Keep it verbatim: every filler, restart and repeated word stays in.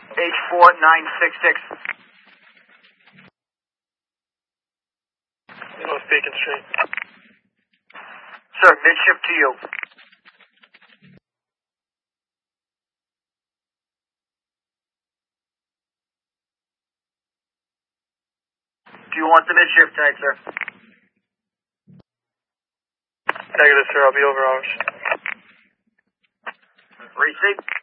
H four nine six six. North Beacon Street. Sir, midship to you. Do you want the midship tag, sir? Negative, sir. I'll be over hours. Receipt.